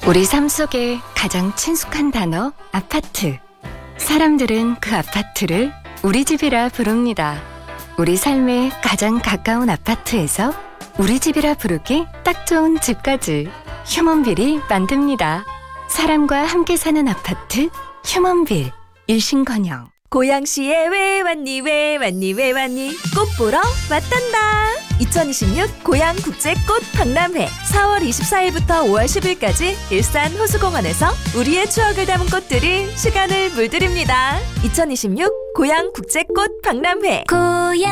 우리 삶 속에 가장 친숙한 단어 아파트. 사람들은 그 아파트를 우리 집이라 부릅니다. 우리 삶에 가장 가까운 아파트에서 우리 집이라 부르기 딱 좋은 집까지 휴먼빌이 만듭니다. 사람과 함께 사는 아파트 휴먼빌. 일신건영. 고양시에 왜 왔니 왜 왔니 왜 왔니 꽃 보러 왔단다. 2026 고양국제꽃 박람회 4월 24일부터 5월 10일까지 일산 호수공원에서 우리의 추억을 담은 꽃들이 시간을 물들입니다. 2026 고양국제꽃 박람회.